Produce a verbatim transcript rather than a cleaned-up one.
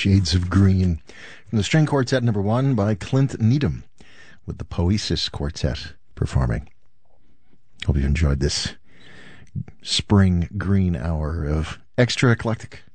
Shades of Green. From the String Quartet number one by Clint Needham, with the Poesis Quartet performing. Hope you enjoyed this spring green hour of extra eclectic